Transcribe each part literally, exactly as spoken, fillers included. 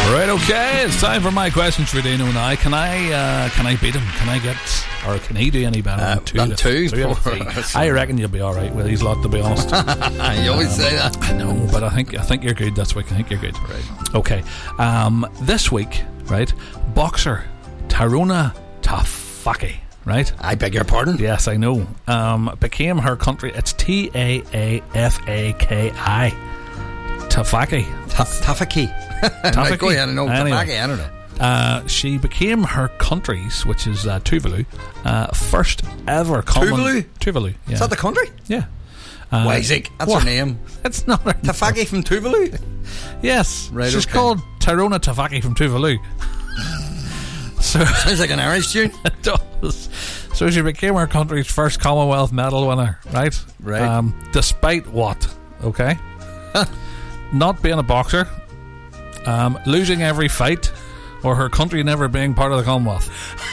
Right, okay, it's time for my questions for Dino now. Can I uh, can I beat him? Can I get, or can he do any better uh, than two? Than two? two out of three. I reckon you'll be alright with these lot, to be honest. You always um, say that. I know, but I think I think you're good. That's why I think you're good. Right. Okay. Um, this week, right, boxer Taruna Tafaki, right? I beg your pardon? Yes, I know. Um, became her country. It's T A A F A K I. Tafaki. Tafaki. Tafaki. Go ahead, I know. Anyway. Tafaki, I don't know. Uh, she became her country's, which is uh, Tuvalu, uh, first ever common. Tuvalu? Tuvalu, yeah. Is that the country? Yeah. Uh, Wyzik, that's what? her name. It's not her Tafaki name. from Tuvalu? Yes. Right, She's okay. called Taruna Tafaki from Tuvalu. So Sounds like an Irish tune. It does. So she became her country's first Commonwealth medal winner, right? Right. Um, despite what? Okay. Not being a boxer, um, losing every fight, or her country never being part of the Commonwealth.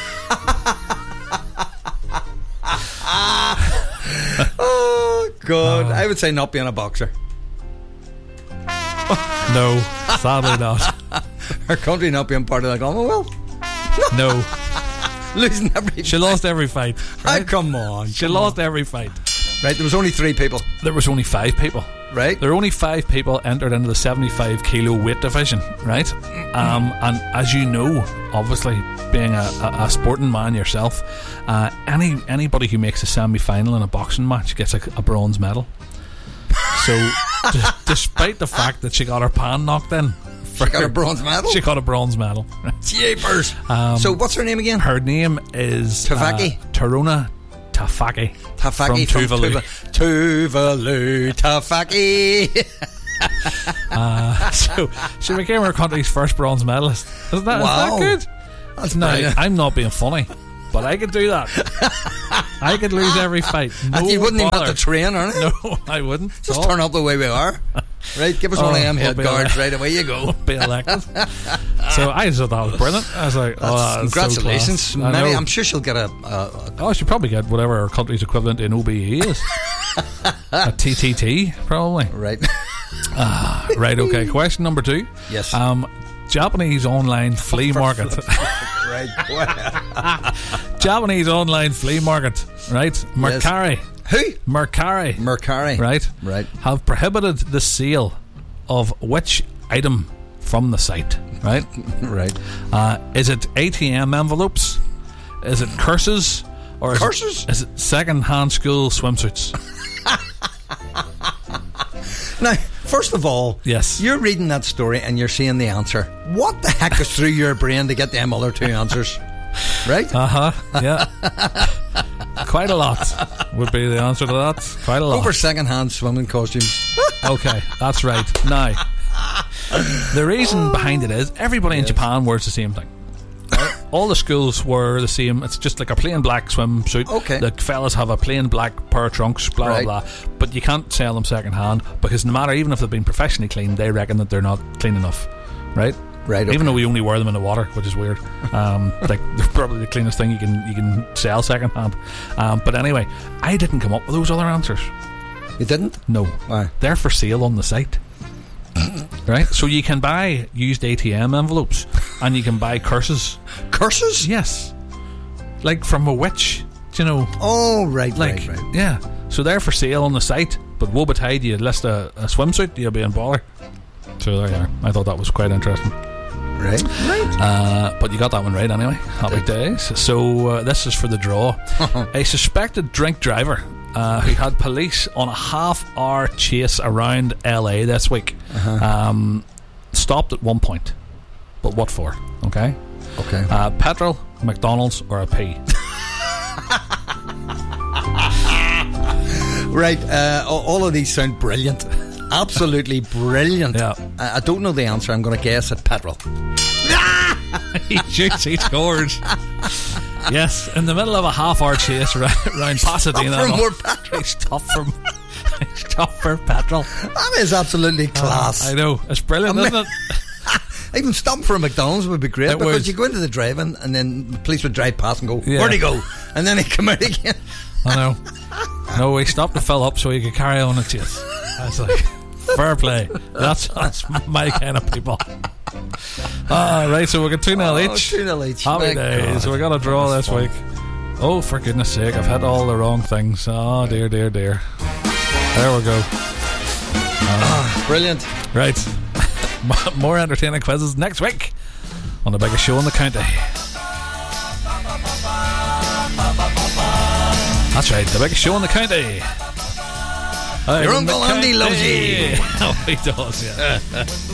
Oh, God. Uh, I would say not being a boxer. No, sadly not. Her country not being part of the Commonwealth? No. Losing every She lost every fight. Right? Oh, come on. She come lost on. every fight. Right, there was only three people. There was only five people. Right. There were only five people entered into the seventy-five kilo weight division, right? Um, and as you know, obviously, being a, a, a sporting man yourself, uh, any anybody who makes a semi-final in a boxing match gets a, a bronze medal. So, d- despite the fact that she got her pan knocked in, She got a bronze medal? She got a bronze medal. Jeepers. Um, so what's her name again? Her name is Tafaki? uh, Taruna Tafaki. Tafaki from from Tuvalu. Tuvalu. Tuvalu Tafaki. uh, so she became her country's first bronze medalist. Isn't that, Wow. is that good? That's No, brilliant. I'm not being funny, but I could do that. I could lose every fight. No And you wouldn't even bother. have to train, are you? No, I wouldn't. Just at all. turn up the way we are. Right, give us Oh, one of them we'll head be guards ele- right away you go. Be elected. So I just thought that was brilliant. I was like, That's, oh, that's congratulations. so class. I Maybe, know. I'm sure she'll get a, a, a Oh, she probably get whatever her country's equivalent in O B E is. A T T T, probably. right. Ah, right, okay. Question number two. Yes. Um, Japanese online flea market. Right. Japanese online flea market, right? Mercari. Who? Mercari. Mercari. Right? Right. Have prohibited the sale of which item from the site, right? Right. Uh, is it A T M envelopes? Is it curses? Or is Curses? It, is it second-hand school swimsuits? Now, first of all, Yes. you're reading that story and you're seeing the answer. What the heck goes through your brain to get them other two answers? Right? Uh-huh, yeah. Quite a lot would be the answer to that. Quite a lot. Over second-hand swimming costumes. Okay, that's right. Now, the reason behind it is everybody in Yes. Japan wears the same thing. Right? All the schools wear the same. It's just like a plain black swimsuit. Okay. The fellas have a plain black pair of trunks, blah, Right. blah, blah. But you can't sell them second hand because no matter, even if they've been professionally cleaned, they reckon that they're not clean enough. Right? Right, okay. Even though we only wear them in the water, which is weird. Um, like they're probably the cleanest thing you can you can sell second hand. Um, but anyway, I didn't come up with those other answers. You didn't? No, Why? they're for sale on the site. Right, so you can buy used A T M envelopes and you can buy curses. Curses? Yes, like from a witch. Do you know? Oh, right, Like, right, right. yeah. So they're for sale on the site. But woe betide you list a, a swimsuit, you'll be in bother. So there you are. I thought that was quite interesting. Right, right. Uh, but you got that one right anyway. Happy days. So uh, this is for the draw. A suspected drink driver uh, who had police on a half-hour chase around L A this week Uh-huh. um, stopped at one point. But what for? Okay. Okay. Uh, petrol, McDonald's, or a pee? Right, uh, all all of these sound brilliant. Absolutely brilliant. Yeah. I, I don't know the answer. I'm going to guess at petrol. He shoots, he scores. Yes, in the middle of a half-hour chase around, around Pasadena. For more petrol. He's tough for, he's tough for petrol. That is absolutely class. Uh, I know. It's brilliant, I isn't mean- it? Even stopping for a McDonald's would be great It because would. you go into the drive-in and then the police would drive past and go, Yeah. where'd he go? And then he'd come out again. I know. No, he stopped to fill up so he could carry on a chase. I was like, fair play. That's that's my kind of people. Ah, right, so we got two nil Oh, each. two nil each. Happy My days. God. So we got a draw That's this fun. week. Oh, for goodness sake, I've hit all the wrong things. Oh, dear, dear, dear. There we go. Brilliant. Right. More entertaining quizzes next week on the biggest show in the county. That's right, the biggest show in the county. Your Uncle Andy loves you. Oh, he does, yeah.